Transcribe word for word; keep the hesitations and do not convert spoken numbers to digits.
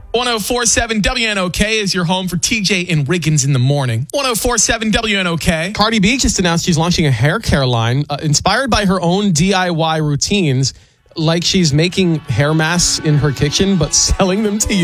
one oh four point seven W N O K is your home for T J and Riggins in the morning. one oh four point seven W N O K. Cardi B just announced she's launching a hair care line uh, inspired by her own D I Y routines, like she's making hair masks in her kitchen, but selling them to you.